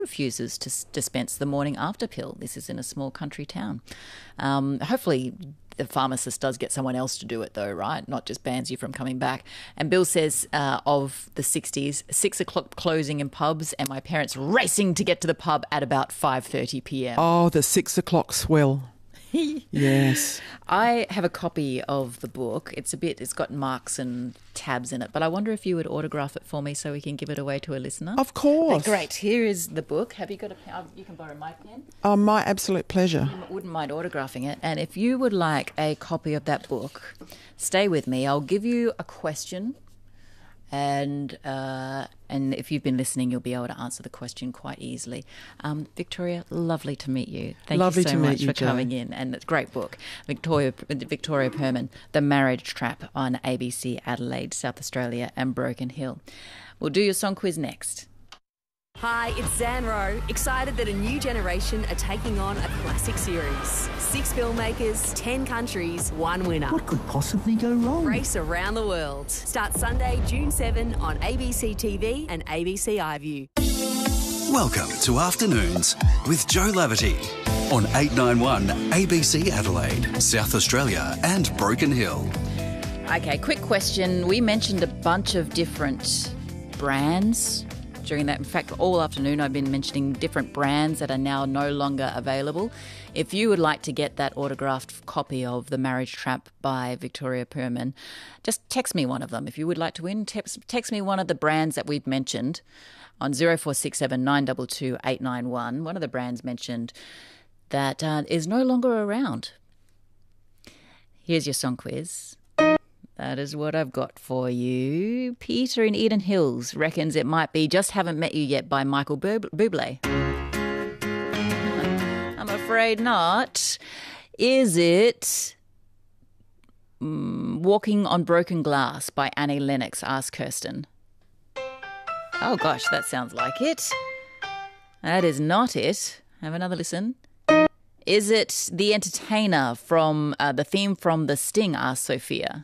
refuses to dispense the morning after pill. This is in a small country town. Hopefully the pharmacist does get someone else to do it though, right? Not just bans you from coming back. And Bill says of the 60s, 6 o'clock closing in pubs and my parents racing to get to the pub at about 5:30 p.m. Oh, the 6 o'clock swell. Yes. I have a copy of the book. It's got marks and tabs in it, but I wonder if you would autograph it for me so we can give it away to a listener. Of course. Great. Here is the book. Have you got a pen? You can borrow my pen. Oh, my absolute pleasure. I wouldn't mind autographing it. And if you would like a copy of that book, stay with me. I'll give you a question. And if you've been listening, you'll be able to answer the question quite easily. Victoria, lovely to meet you. Thank you so much for coming in. And it's a great book. Victoria Perman, The Marriage Trap on ABC Adelaide, South Australia and Broken Hill. We'll do your song quiz next. Hi, it's Zan Rowe, excited that a new generation are taking on a classic series. 6 filmmakers, 10 countries, 1 winner. What could possibly go wrong? Race around the world. Start Sunday, June 7 on ABC TV and ABC iView. Welcome to Afternoons with Joe Laverty on 891 ABC Adelaide, South Australia and Broken Hill. Okay, quick question. We mentioned a bunch of different brands during that. In fact, all afternoon I've been mentioning different brands that are now no longer available. If you would like to get that autographed copy of The Marriage Trap by Victoria Perman, just text me one of them. If you would like to win, text me one of the brands that we've mentioned on 0467 922 891. One of the brands mentioned that is no longer around. Here's your song quiz. That is what I've got for you. Peter in Eden Hills reckons it might be Just Haven't Met You Yet by Michael Bublé. I'm afraid not. Is it Walking on Broken Glass by Annie Lennox, asked Kirsten. Oh gosh, that sounds like it. That is not it. Have another listen. Is it The Entertainer from the theme from The Sting, asked Sophia.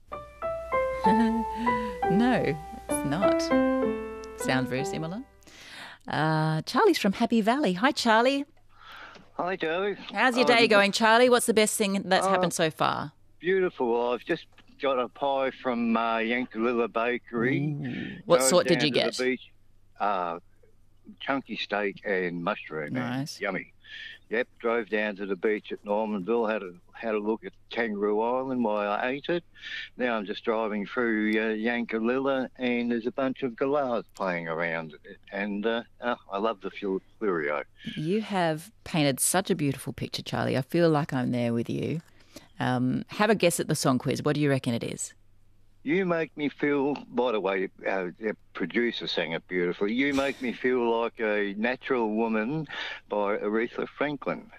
No, it's not. Sounds very similar. Charlie's from Happy Valley. Hi, Charlie. Hi, Joe. How's your day going, Charlie? What's the best thing that's happened so far? Beautiful. I've just got a pie from Yankalilla Bakery. Ooh. What sort did you get? The beach. Chunky steak and mushroom. Nice. Yummy. Yep, drove down to the beach at Normanville, had a look at Kangaroo Island while I ate it. Now I'm just driving through Yankalilla and there's a bunch of galahs playing around it. And I love the Flurio. You have painted such a beautiful picture, Charlie. I feel like I'm there with you. Have a guess at the song quiz. What do you reckon it is? You make me feel, by the way, the producer sang it beautifully. You make me feel like a natural woman by Aretha Franklin.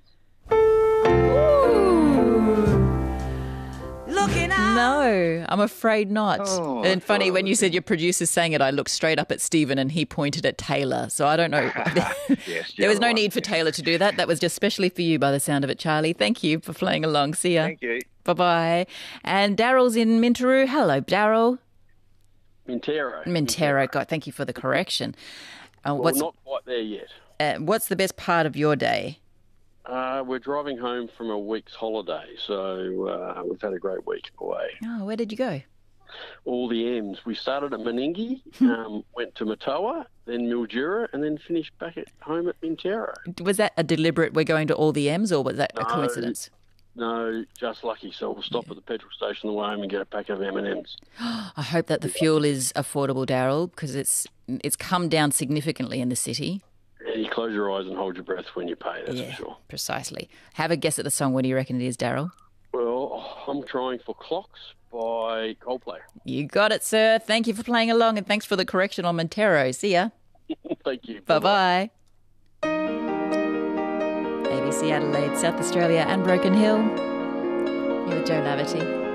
Looking out. No, I'm afraid not. Oh, and funny, when you said your producer sang it, I looked straight up at Stephen and he pointed at Taylor. So I don't know. Yes, There was no need for Taylor to do that. That was just specially for you by the sound of it, Charlie. Thank you for playing along. See ya. Thank you. Bye-bye. And Daryl's in Minteroo. Hello, Daryl. Mintero. God, thank you for the correction. Well, not quite there yet. What's the best part of your day? We're driving home from a week's holiday, so we've had a great week away. Oh, where did you go? All the M's. We started at Meningie, went to Matoa, then Mildura, and then finished back at home at Mintero. Was that a deliberate, we're going to all the M's, or was that a coincidence? No, just lucky. So we'll stop at the petrol station on the way home and get a pack of M&Ms. I hope that the fuel is affordable, Daryl, because it's come down significantly in the city. And you close your eyes and hold your breath when you pay, that's for sure. Precisely. Have a guess at the song. What do you reckon it is, Daryl? Well, I'm trying for Clocks by Coldplay. You got it, sir. Thank you for playing along, and thanks for the correction on Montero. See ya. Thank you. Bye-bye. ABC Adelaide, South Australia and Broken Hill. You're with Joe Laverty.